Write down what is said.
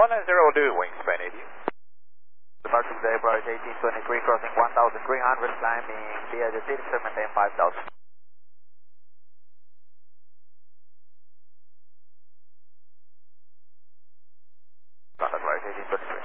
will do, wingspan 80. Departure today, approach 1823, crossing 1,300, climbing via the city, maintain 5,000. Contact right, 1823.